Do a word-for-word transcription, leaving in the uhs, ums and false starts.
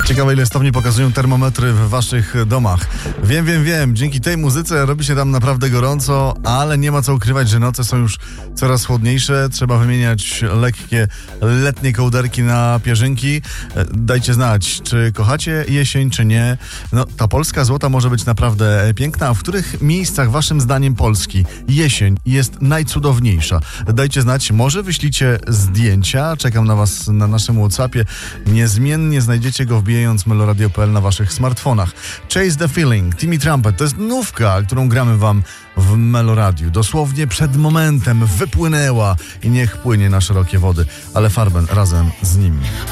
Ciekawe, ile stopni pokazują termometry w waszych domach. Wiem, wiem, wiem, dzięki tej muzyce robi się tam naprawdę gorąco, ale nie ma co ukrywać, że noce są już coraz chłodniejsze. Trzeba wymieniać lekkie, letnie kołderki na pierzynki. Dajcie znać, czy kochacie jesień, czy nie. No, ta polska złota może być naprawdę piękna. A w których miejscach waszym zdaniem Polski jesień jest najcudowniejsza? Dajcie znać, może wyślijcie zdjęcia. Czekam na was na naszym WhatsAppie. Niezmiennie znajdziecie go wbijając meloradio kropka p l na waszych smartfonach. Chase the Feeling, Timmy Trumpet, to jest nówka, którą gramy wam w Meloradiu. Dosłownie przed momentem wypłynęła i niech płynie na szerokie wody, ale Farben razem z nimi.